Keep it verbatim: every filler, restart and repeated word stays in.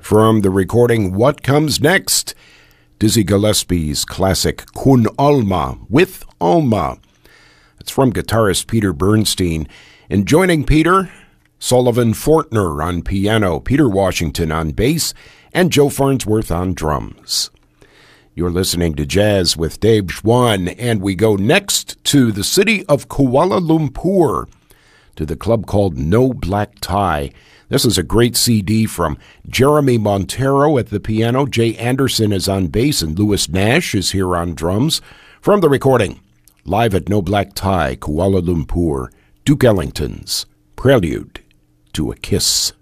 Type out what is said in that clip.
From the recording What Comes Next, Dizzy Gillespie's classic Kun Alma, with Alma. It's from guitarist Peter Bernstein. And joining Peter, Sullivan Fortner on piano, Peter Washington on bass, and Joe Farnsworth on drums. You're listening to Jazz with Dave Schwann, and we go next to the city of Kuala Lumpur, to the club called No Black Tie. This is a great C D from Jeremy Montero at the piano, Jay Anderson is on bass, and Louis Nash is here on drums. From the recording, live at No Black Tie, Kuala Lumpur, Duke Ellington's Prelude to a Kiss.